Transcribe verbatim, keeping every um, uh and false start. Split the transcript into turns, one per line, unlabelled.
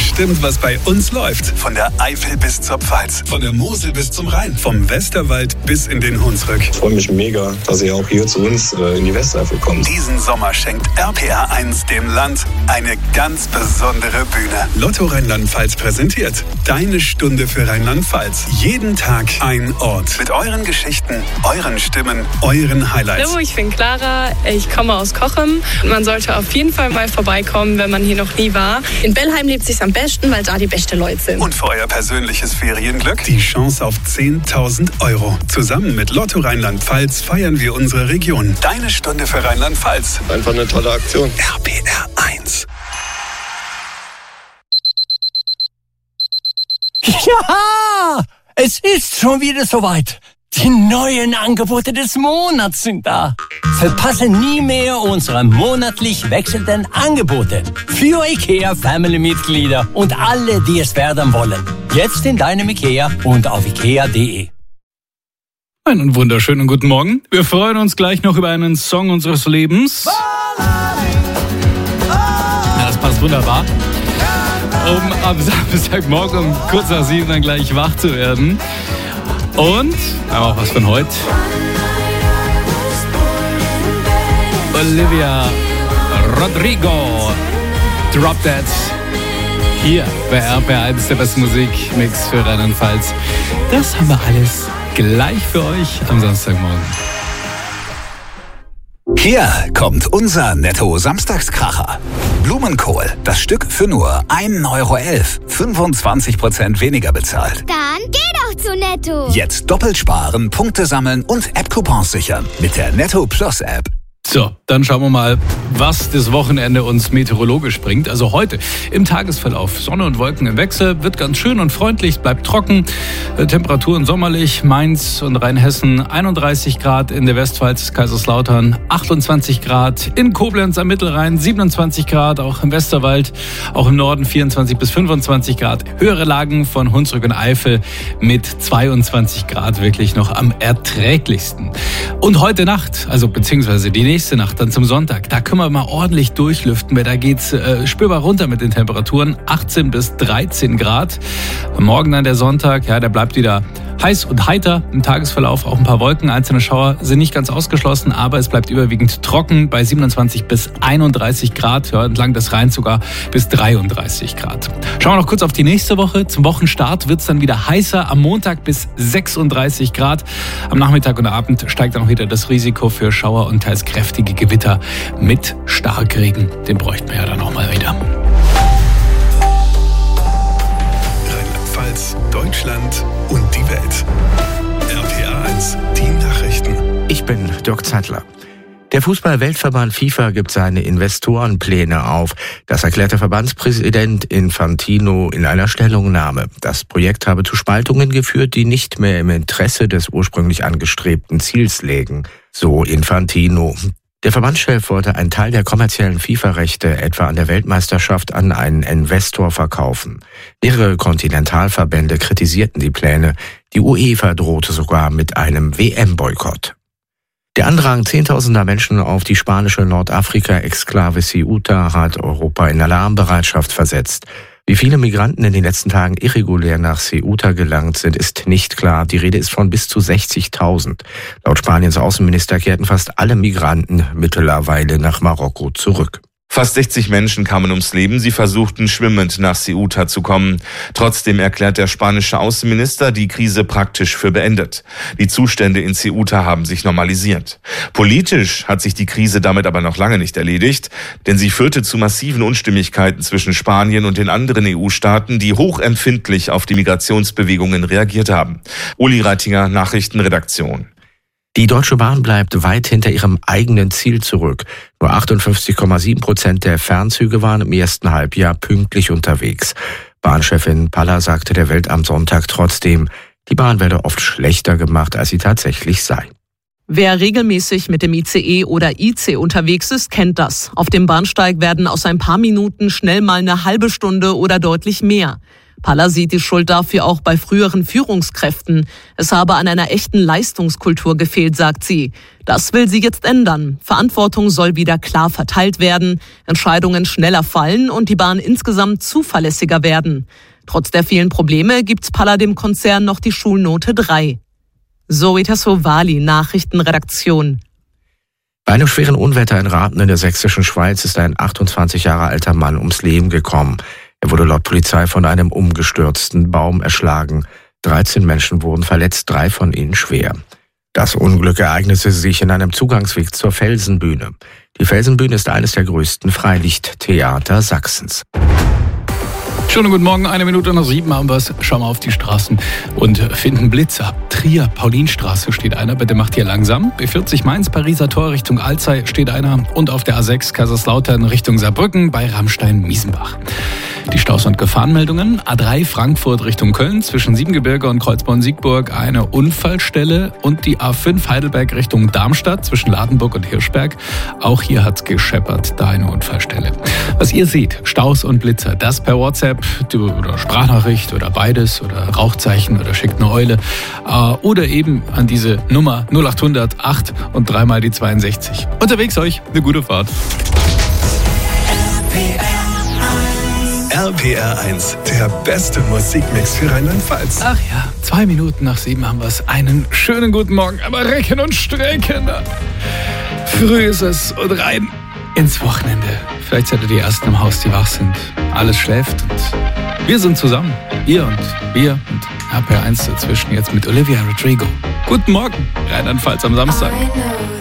bestimmt, was bei uns läuft. Von der Eifel bis zur Pfalz, von der Mosel bis zum Rhein, vom Westerwald bis in den Hunsrück.
Ich freue mich mega, dass ihr auch hier zu uns äh, in die Westeifel kommt.
Diesen Sommer schenkt R P R eins dem Land eine ganz besondere Bühne. Lotto Rheinland-Pfalz präsentiert Deine Stunde für Rheinland-Pfalz. Jeden Tag ein Ort. Mit euren Geschichten, euren Stimmen, euren Highlights.
Hallo, ich bin Clara, ich komme aus Cochem. Man sollte auf jeden Fall mal vorbeikommen, wenn man hier noch nie war. In Bellheim lebt es sich am besten, weil da die besten Leute sind.
Und für euer persönliches Ferienglück die Chance auf zehntausend Euro. Zusammen mit Lotto Rheinland-Pfalz feiern wir unsere Region. Deine Stunde für Rheinland-Pfalz.
Einfach eine tolle Aktion.
R P R eins.
Ja, es ist schon wieder soweit. Die neuen Angebote des Monats sind da. Verpasse nie mehr unsere monatlich wechselnden Angebote für IKEA Family-Mitglieder und alle, die es werden wollen. Jetzt in deinem IKEA und auf ikea punkt de.
Einen wunderschönen guten Morgen. Wir freuen uns gleich noch über einen Song unseres Lebens. Ja, das passt wunderbar. Um am Samstagmorgen um kurz nach sieben dann gleich wach zu werden. Und aber auch was von heute. Olivia Rodrigo, Drop That. Hier bei R P R eins, der beste Musikmix für Rheinland-Pfalz. Das haben wir alles gleich für euch am Samstagmorgen.
Hier kommt unser Netto-Samstagskracher. Blumenkohl, das Stück für nur ein Euro elf. fünfundzwanzig Prozent weniger bezahlt.
Dann geh doch zu Netto.
Jetzt doppelt sparen, Punkte sammeln und App-Coupons sichern mit der Netto Plus App.
So, dann schauen wir mal, was das Wochenende uns meteorologisch bringt. Also heute im Tagesverlauf Sonne und Wolken im Wechsel, wird ganz schön und freundlich, bleibt trocken. Temperaturen sommerlich, Mainz und Rheinhessen einunddreißig Grad, in der Westpfalz, Kaiserslautern achtundzwanzig Grad, in Koblenz am Mittelrhein siebenundzwanzig Grad, auch im Westerwald, auch im Norden vierundzwanzig bis fünfundzwanzig Grad. Höhere Lagen von Hunsrück und Eifel mit zweiundzwanzig Grad wirklich noch am erträglichsten. Und heute Nacht, also beziehungsweise die nächste Nacht, dann zum Sonntag, da können wir mal ordentlich durchlüften, weil da geht's äh, spürbar runter mit den Temperaturen, achtzehn bis dreizehn Grad. Morgen dann der Sonntag, ja, der bleibt wieder heiß und heiter im Tagesverlauf, auch ein paar Wolken, einzelne Schauer sind nicht ganz ausgeschlossen, aber es bleibt überwiegend trocken bei siebenundzwanzig bis einunddreißig Grad, ja, entlang des Rheins sogar bis dreiunddreißig Grad. Schauen wir noch kurz auf die nächste Woche. Zum Wochenstart wird es dann wieder heißer, am Montag bis sechsunddreißig Grad. Am Nachmittag und Abend steigt dann auch wieder das Risiko für Schauer und teils kräftige Gewitter mit Starkregen. Den bräuchten wir ja dann auch mal wieder.
Rheinland-Pfalz, Deutschland und die Welt. R P R eins, die Nachrichten.
Ich bin Dirk Zeitler. Der Fußball-Weltverband FIFA gibt seine Investorenpläne auf. Das erklärte Verbandspräsident Infantino in einer Stellungnahme. Das Projekt habe zu Spaltungen geführt, die nicht mehr im Interesse des ursprünglich angestrebten Ziels lägen, so Infantino. Der Verbandschef wollte einen Teil der kommerziellen FIFA-Rechte etwa an der Weltmeisterschaft an einen Investor verkaufen. Mehrere Kontinentalverbände kritisierten die Pläne. Die UEFA drohte sogar mit einem W M-Boykott. Der Andrang zehntausender Menschen auf die spanische Nordafrika-Exklave Ceuta hat Europa in Alarmbereitschaft versetzt. Wie viele Migranten in den letzten Tagen irregulär nach Ceuta gelangt sind, ist nicht klar. Die Rede ist von bis zu sechzigtausend. Laut Spaniens Außenminister kehrten fast alle Migranten mittlerweile nach Marokko zurück.
Fast sechzig Menschen kamen ums Leben. Sie versuchten schwimmend nach Ceuta zu kommen. Trotzdem erklärt der spanische Außenminister die Krise praktisch für beendet. Die Zustände in Ceuta haben sich normalisiert. Politisch hat sich die Krise damit aber noch lange nicht erledigt, denn sie führte zu massiven Unstimmigkeiten zwischen Spanien und den anderen E U-Staaten, die hochempfindlich auf die Migrationsbewegungen reagiert haben. Uli Reitinger, Nachrichtenredaktion.
Die Deutsche Bahn bleibt weit hinter ihrem eigenen Ziel zurück. Nur achtundfünfzig Komma sieben Prozent der Fernzüge waren im ersten Halbjahr pünktlich unterwegs. Bahnchefin Paller sagte der Welt am Sonntag trotzdem, die Bahn werde oft schlechter gemacht, als sie tatsächlich sei.
Wer regelmäßig mit dem I C E oder I C unterwegs ist, kennt das. Auf dem Bahnsteig werden aus ein paar Minuten schnell mal eine halbe Stunde oder deutlich mehr. Paller sieht die Schuld dafür auch bei früheren Führungskräften. Es habe an einer echten Leistungskultur gefehlt, sagt sie. Das will sie jetzt ändern. Verantwortung soll wieder klar verteilt werden, Entscheidungen schneller fallen und die Bahn insgesamt zuverlässiger werden. Trotz der vielen Probleme gibt Paller dem Konzern noch die Schulnote drei. Zoe Tassovali, Nachrichtenredaktion.
Bei einem schweren Unwetter in Rathen in der sächsischen Schweiz ist ein achtundzwanzig Jahre alter Mann ums Leben gekommen. Er wurde laut Polizei von einem umgestürzten Baum erschlagen. dreizehn Menschen wurden verletzt, drei von ihnen schwer. Das Unglück ereignete sich in einem Zugangsweg zur Felsenbühne. Die Felsenbühne ist eines der größten Freilichttheater Sachsens.
Schönen guten Morgen, eine Minute nach sieben haben wir es. Schauen wir auf die Straßen und finden Blitzer. Trier, Paulinstraße steht einer, bitte macht hier langsam. B vierzig Mainz, Pariser Tor Richtung Alzey steht einer. Und auf der A sechs Kaiserslautern Richtung Saarbrücken bei Ramstein-Miesenbach. Die Staus- und Gefahrenmeldungen. A drei Frankfurt Richtung Köln zwischen Siebengebirge und Kreuzborn-Siegburg eine Unfallstelle. Und die A fünf Heidelberg Richtung Darmstadt zwischen Ladenburg und Hirschberg. Auch hier hat's gescheppert, da eine Unfallstelle. Was ihr seht, Staus und Blitzer, das per WhatsApp oder Sprachnachricht oder beides oder Rauchzeichen oder schickt eine Eule oder eben an diese Nummer null acht hundert acht und dreimal die zweiundsechzig. Unterwegs euch, eine gute Fahrt.
R P R eins, der beste Musikmix für Rheinland-Pfalz.
Ach ja, zwei Minuten nach sieben haben wir es. Einen schönen guten Morgen, aber Recken und Strecken. Früh ist es und rein ins Wochenende. Vielleicht seid ihr die Ersten im Haus, die wach sind. Alles schläft und wir sind zusammen. Ihr und wir und R P R eins dazwischen jetzt mit Olivia Rodrigo. Guten Morgen, Rheinland-Pfalz am Samstag.